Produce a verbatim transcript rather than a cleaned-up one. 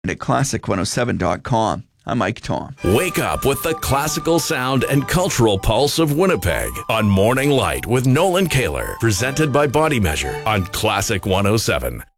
at classic one oh seven dot com. I'm Mike Tom. Wake up with the classical sound and cultural pulse of Winnipeg on Morning Light with Nolan Kaler, presented by Body Measure on Classic one oh seven.